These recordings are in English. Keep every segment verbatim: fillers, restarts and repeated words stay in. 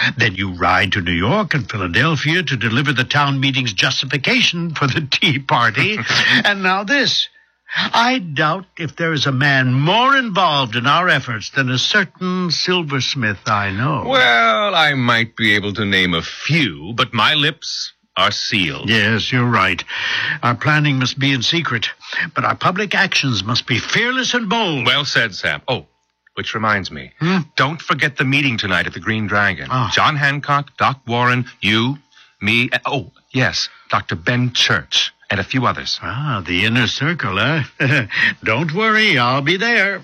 Then you ride to New York and Philadelphia to deliver the town meeting's justification for the Tea Party. And now this. I doubt if there is a man more involved in our efforts than a certain silversmith I know. Well, I might be able to name a few, but my lips are sealed. Yes, you're right. Our planning must be in secret, but our public actions must be fearless and bold. Well said, Sam. Oh, which reminds me. Hmm? Don't forget the meeting tonight at the Green Dragon. Oh. John Hancock, Doc Warren, you, me, and, oh, yes, Doctor Ben Church, and a few others. Ah, the inner circle, eh? Don't worry, I'll be there.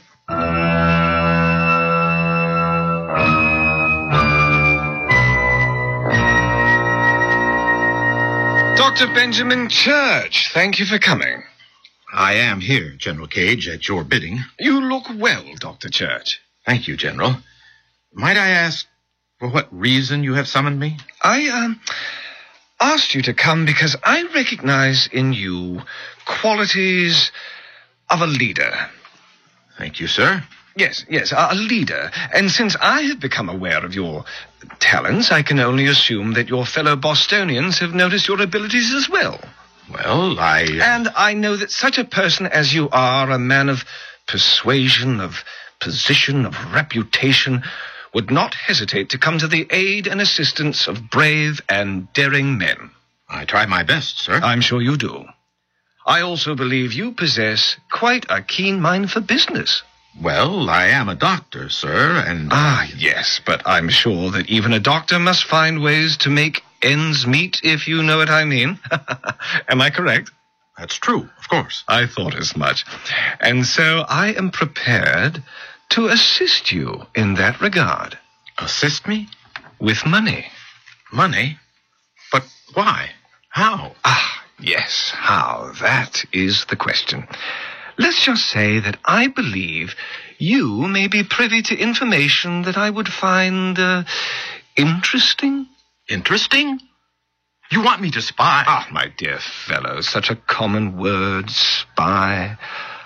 Doctor Benjamin Church, thank you for coming. I am here, General Gage, at your bidding. You look well, Doctor Church. Thank you, General. Might I ask for what reason you have summoned me? I, um, asked you to come because I recognize in you qualities of a leader. Thank you, sir. Yes, yes, a leader. And since I have become aware of your talents, I can only assume that your fellow Bostonians have noticed your abilities as well. Well, I... Uh... And I know that such a person as you are, a man of persuasion, of position, of reputation, would not hesitate to come to the aid and assistance of brave and daring men. I try my best, sir. I'm sure you do. I also believe you possess quite a keen mind for business. Well, I am a doctor, sir, and... Ah, yes, but I'm sure that even a doctor must find ways to make ends meet, if you know what I mean. Am I correct? That's true, of course. I thought as much. And so I am prepared to assist you in that regard. Assist me? With money. Money? But why? How? Ah, yes, how? That is the question. Let's just say that I believe you may be privy to information that I would find uh, interesting. Interesting? You want me to spy? Ah, my dear fellow, such a common word, spy.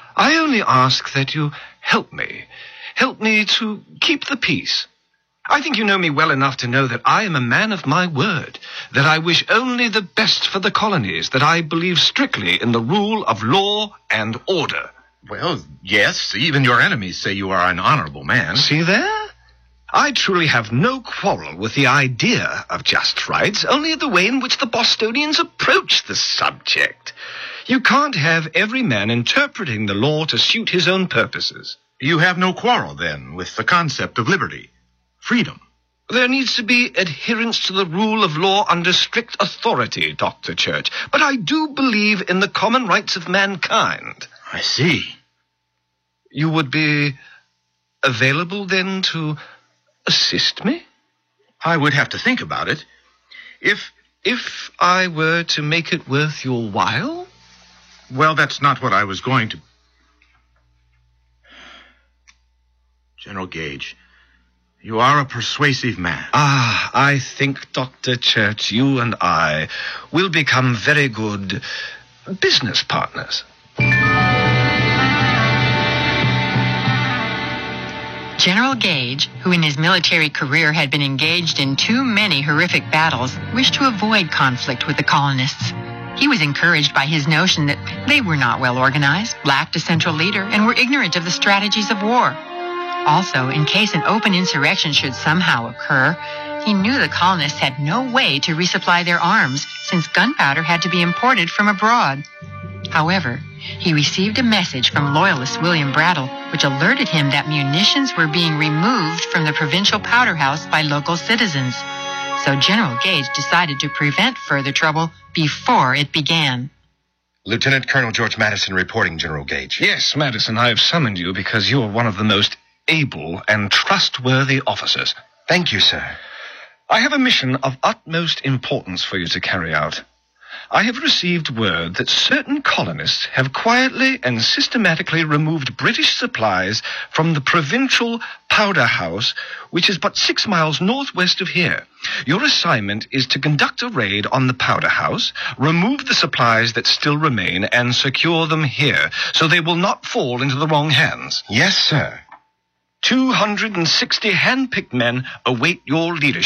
I only ask that you help me. Help me to keep the peace. I think you know me well enough to know that I am a man of my word, that I wish only the best for the colonies, that I believe strictly in the rule of law and order. Well, yes, even your enemies say you are an honorable man. See there? I truly have no quarrel with the idea of just rights, only the way in which the Bostonians approach the subject. You can't have every man interpreting the law to suit his own purposes. You have no quarrel, then, with the concept of liberty, freedom. There needs to be adherence to the rule of law under strict authority, Doctor Church. But I do believe in the common rights of mankind. I see. You would be available, then, to assist me? I would have to think about it. If... If I were to make it worth your while? Well, that's not what I was going to... General Gage, you are a persuasive man. Ah, I think, Doctor Church, you and I will become very good business partners. General Gage, who in his military career had been engaged in too many horrific battles, wished to avoid conflict with the colonists. He was encouraged by his notion that they were not well organized, lacked a central leader, and were ignorant of the strategies of war. Also, in case an open insurrection should somehow occur, he knew the colonists had no way to resupply their arms, since gunpowder had to be imported from abroad. However, he received a message from Loyalist William Brattle, which alerted him that munitions were being removed from the provincial powder house by local citizens. So General Gage decided to prevent further trouble before it began. Lieutenant Colonel George Madison reporting, General Gage. Yes, Madison, I have summoned you because you are one of the most able and trustworthy officers. Thank you, sir. I have a mission of utmost importance for you to carry out. I have received word that certain colonists have quietly and systematically removed British supplies from the provincial powder house, which is but six miles northwest of here. Your assignment is to conduct a raid on the powder house, remove the supplies that still remain, and secure them here, so they will not fall into the wrong hands. Yes, sir. two hundred sixty hand-picked men await your leadership.